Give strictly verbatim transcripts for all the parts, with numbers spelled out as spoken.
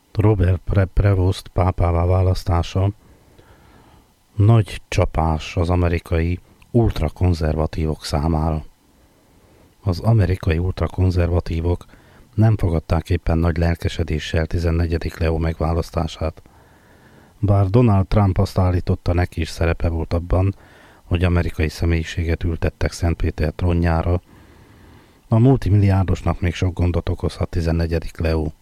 Robert Pre- Prevost pápává választása nagy csapás az amerikai ultrakonzervatívok számára. Az amerikai ultrakonzervatívok nem fogadták éppen nagy lelkesedéssel tizennegyedik Leó megválasztását. Bár Donald Trump azt állította, neki is szerepe volt abban, hogy amerikai személyiséget ültettek Szentpéter trónjára, a multimilliárdosnak még sok gondot okozhat tizennegyedik Leó.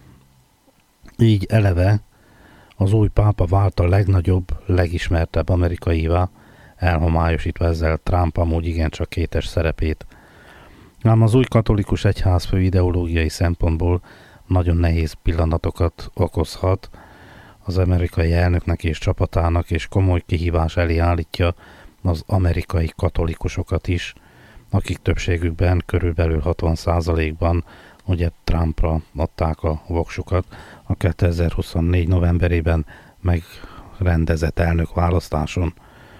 Így eleve az új pápa vált a legnagyobb, legismertebb amerikaivá, elhomályosítva ezzel Trump amúgy igencsak kétes szerepét. Ám az új katolikus egyházfő ideológiai szempontból nagyon nehéz pillanatokat okozhat az amerikai elnöknek és csapatának, és komoly kihívás elé állítja az amerikai katolikusokat is, akik többségükben körülbelül hatvan százalékban ugye Trumpra adták a voksukat a kétezer-huszonnégy novemberében megrendezett elnökválasztáson.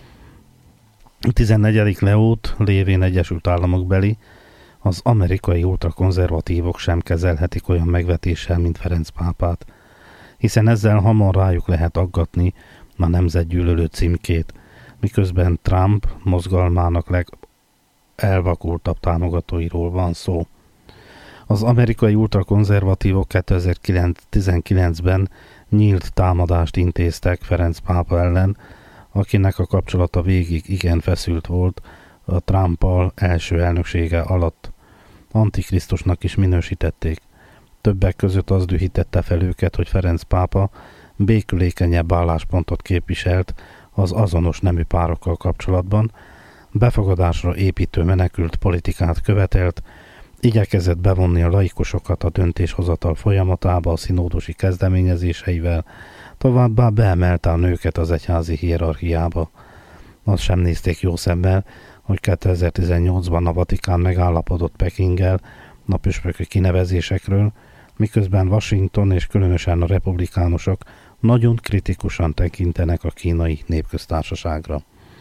tizennegyedik Leót lévén Egyesült Államok beli, az amerikai ultrakonzervatívok sem kezelhetik olyan megvetéssel, mint Ferenc pápát, hiszen ezzel hamar rájuk lehet aggatni a nemzetgyűlölő címkét, miközben Trump mozgalmának legelvakultabb támogatóiról van szó. Az amerikai ultrakonzervatívok kétezer-tizenkilencben nyílt támadást intéztek Ferenc pápa ellen, akinek a kapcsolata végig igen feszült volt a Trumpal első elnöksége alatt. Antikrisztusnak is minősítették. Többek között az dühítette fel őket, hogy Ferenc pápa békülékenyebb álláspontot képviselt az azonos nemű párokkal kapcsolatban, befogadásra építő menekült politikát követelt, igyekezett bevonni a laikusokat a döntéshozatal folyamatába a színódosi kezdeményezéseivel, továbbá beemelte a nőket az egyházi hierarchiába. Azt sem nézték jó szemmel, hogy kétezer-tizennyolcban a Vatikán megállapodott Pekinggel a püspöki kinevezésekről, miközben Washington és különösen a republikánusok nagyon kritikusan tekintenek a kínai népköztársaságra.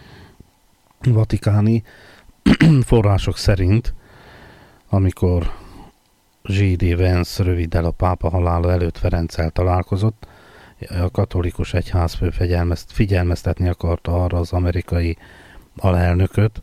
Vatikáni források szerint, amikor J D Vance röviddel a pápa halála előtt Ferenccel találkozott, a katolikus egyházfő figyelmezt, figyelmeztetni akarta arra az amerikai alelnököt,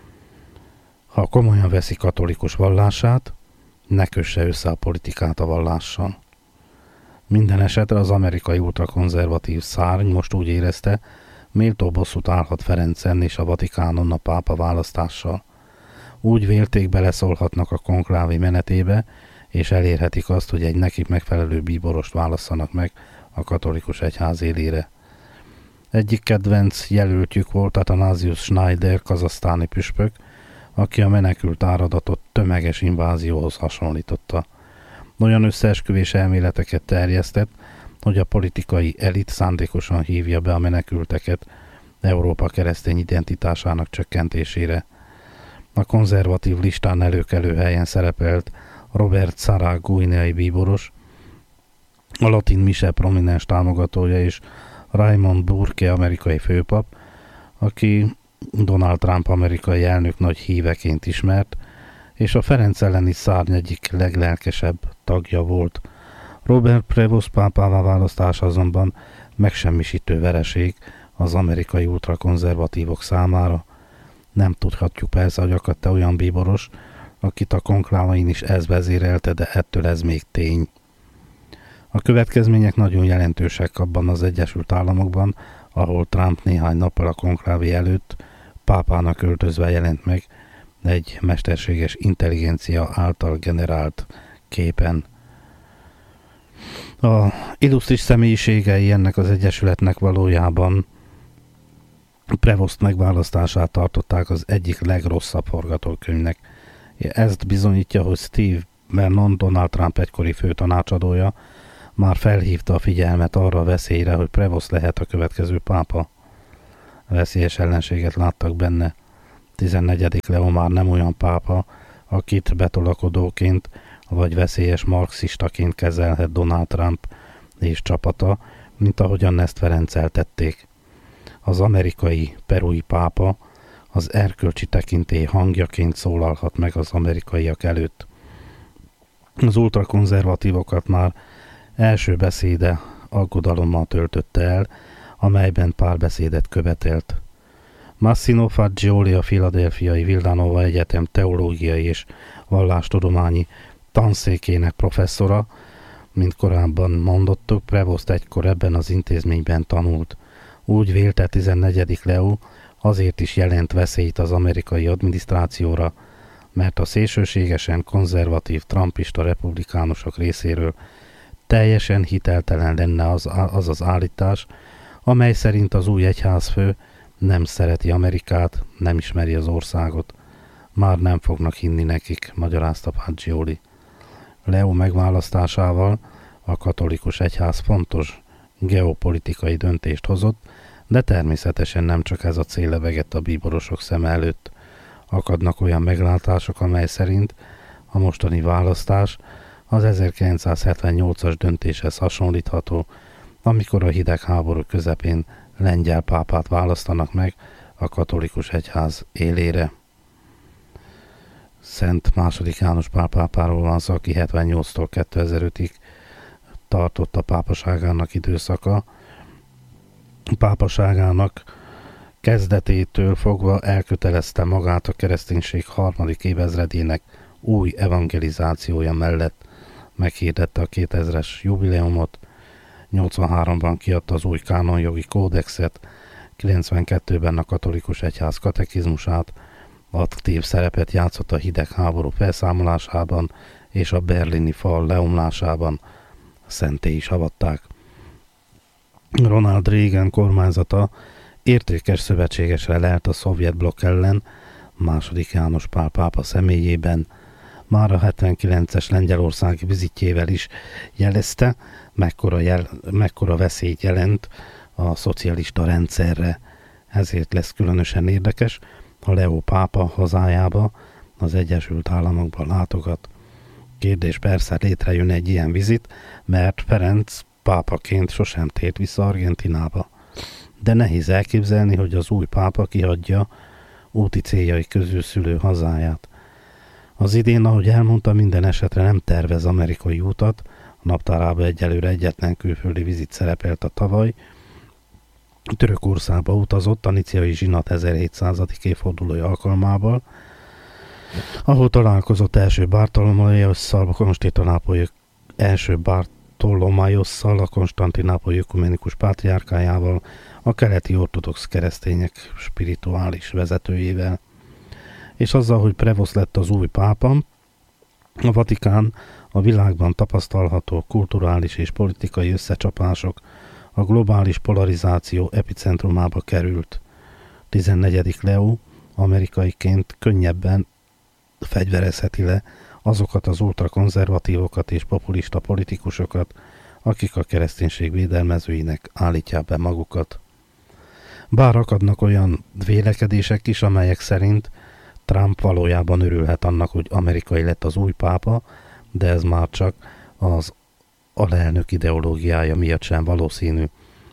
ha komolyan veszi katolikus vallását, ne kösse össze a politikát a vallással. Minden esetre az amerikai ultrakonzervatív szárny most úgy érezte, méltó bosszút állhat Ferencen és a Vatikánon a pápa választással. Úgy vélték, beleszólhatnak a konklávé menetébe, és elérhetik azt, hogy egy nekik megfelelő bíborost válasszanak meg a katolikus egyház élére. Egyik kedvenc jelöltjük volt Athanasius Schneider, kazahsztáni püspök, aki a menekült áradatot tömeges invázióhoz hasonlította. Olyan összeesküvés elméleteket terjesztett, hogy a politikai elit szándékosan hívja be a menekülteket Európa keresztény identitásának csökkentésére. A konzervatív listán előkelő helyen szerepelt Robert Sarah guineai bíboros, a latin mise prominens támogatója és Raymond Burke amerikai főpap, aki Donald Trump amerikai elnök nagy híveként ismert, és a Ferenc elleni szárny egyik leglelkesebb tagja volt. Robert Prevost pápává választása azonban megsemmisítő vereség az amerikai ultrakonzervatívok számára. Nem tudhatjuk persze, hogy akadt-e olyan bíboros, akit a konklávain is ez vezérelte, de ettől ez még tény. A következmények nagyon jelentősek abban az Egyesült Államokban, ahol Trump néhány nappal a konklávé előtt pápának öltözve jelent meg egy mesterséges intelligencia által generált képen. A illusztris személyiségei ennek az egyesületnek valójában Prevost megválasztását tartották az egyik legrosszabb forgatókönyvnek. Ezt bizonyítja, hogy Steve Bannon, Donald Trump egykori főtanácsadója, már felhívta a figyelmet arra a veszélyre, hogy Prevost lehet a következő pápa. Veszélyes ellenséget láttak benne. tizennegyedik Leó már nem olyan pápa, akit betolakodóként vagy veszélyes marxistaként kezelhet Donald Trump és csapata, mint ahogyan ezt Ferenccel tették. Az amerikai perui pápa az erkölcsi tekintély hangjaként szólalhat meg az amerikaiak előtt. Az ultrakonzervatívokat már Első beszéde aggodalommal töltötte el, amelyben párbeszédet követelt. Massimo Faggioli, a Philadelphiai Villanova Egyetem teológiai és vallástudományi tanszékének professzora, mint korábban mondottuk, Prevost egykor ebben az intézményben tanult. Úgy vélte tizennegyedik Leo azért is jelent veszélyt az amerikai adminisztrációra, mert a szélsőségesen konzervatív trumpista republikánusok részéről teljesen hiteltelen lenne az az, az állítás, amely szerint az új egyházfő nem szereti Amerikát, nem ismeri az országot. Már nem fognak hinni nekik, magyarázta Faggioli. Leo megválasztásával a katolikus egyház fontos geopolitikai döntést hozott, de természetesen nem csak ez a cél lebegett a bíborosok szeme előtt. Akadnak olyan meglátások, amely szerint a mostani választás az ezerkilencszázhetvennyolcas döntéshez hasonlítható, amikor a hidegháború közepén lengyel pápát választanak meg a katolikus egyház élére. Szent második János Pál pápáról van szó, aki hetvennyolctól kétezer-ötig tartott a pápaságának időszaka. Pápaságának kezdetétől fogva elkötelezte magát a kereszténység harmadik évezredének új evangelizációja mellett, meghirdette a kétezres jubileumot, nyolcvanháromban kiadta az új kánonjogi kódexet, kilencvenkettőben a katolikus egyház katekizmusát, aktív szerepet játszott a hidegháború felszámolásában és a berlini fal leomlásában, szentté is avatták. Ronald Reagan kormányzata értékes szövetségesre lelt a szovjet blokk ellen, második János Pál pápa személyében, már a hetvenkilences lengyelországi vizitjével is jelezte, mekkora, jel, mekkora veszélyt jelent a szocialista rendszerre. Ezért lesz különösen érdekes, ha Leo pápa hazájába, az Egyesült Államokban látogat. Kérdés persze, létrejön egy ilyen vizit, mert Ferenc pápaként sosem tért vissza Argentinába. De nehéz elképzelni, hogy az új pápa kihagyja úti céljai közül szülő hazáját. Az idén, ahogy elmondta, minden esetre nem tervez amerikai útat, a naptárában egyelőre egyetlen külföldi vizit szerepelt a tavaly. Törökországba utazott a nicéai zsinat ezerhétszázadik évfordulója alkalmával, ahol találkozott első Bartolomaiosszal, a Konstantinápolyi első Bartolomaiosszal, a Konstantinápolyi ökumenikus pátriárkájával, a keleti ortodox keresztények spirituális vezetőjével. És azzal, hogy Prevost lett az új pápa, a Vatikán a világban tapasztalható kulturális és politikai összecsapások, a globális polarizáció epicentrumába került. tizennegyedik Leo amerikaiként könnyebben fegyverezheti le azokat az ultrakonzervatívokat és populista politikusokat, akik a kereszténység védelmezőinek állítják be magukat. Bár akadnak olyan vélekedések is, amelyek szerint Trump valójában örülhet annak, hogy amerikai lett az új pápa, de ez már csak az alelnök ideológiája miatt sem valószínű,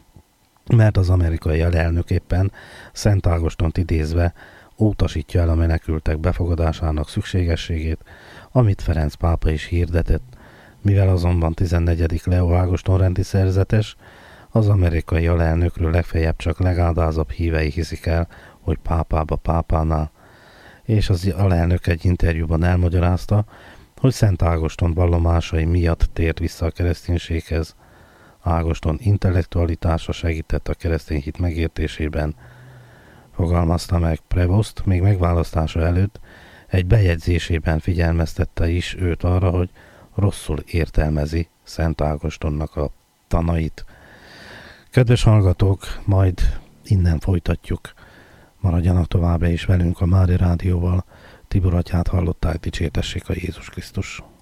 mert az amerikai alelnök éppen Szent Ágostont idézve utasítja el a menekültek befogadásának szükségességét, amit Ferenc pápa is hirdetett. Mivel azonban tizennegyedik Leo Ágoston rendi szerzetes, az amerikai alelnökről legfeljebb csak legádázabb hívei hiszik el, hogy pápába pápánál, és az alelnök egy interjúban elmagyarázta, hogy Szent Ágoston vallomásai miatt tért vissza a kereszténységhez. Ágoston intellektualitása segített a keresztény hit megértésében, fogalmazta meg Prevost, még megválasztása előtt egy bejegyzésében figyelmeztette is őt arra, hogy rosszul értelmezi Szent Ágostonnak a tanait. Kedves hallgatók, majd innen folytatjuk. Maradjanak továbbá is velünk a Mária Rádióval. Tibor atyát hallották, dicsértessék a Jézus Krisztus.